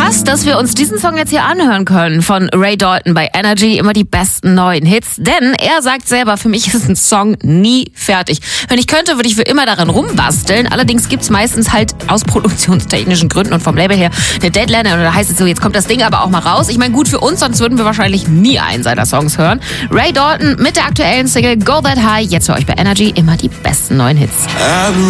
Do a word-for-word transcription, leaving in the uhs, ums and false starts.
krass, dass wir uns diesen Song jetzt hier anhören können von Ray Dalton bei Energy, immer die besten neuen Hits, denn er sagt selber, für mich ist ein Song nie fertig. Wenn ich könnte, würde ich für immer daran rumbasteln, allerdings gibt's meistens halt aus produktionstechnischen Gründen und vom Label her eine Deadline und da heißt es so, jetzt kommt das Ding aber auch mal raus. Ich meine, gut für uns, sonst würden wir wahrscheinlich nie einen seiner Songs hören. Ray Dalton mit der aktuellen Single Go That High, jetzt für euch bei Energy, immer die besten neuen Hits.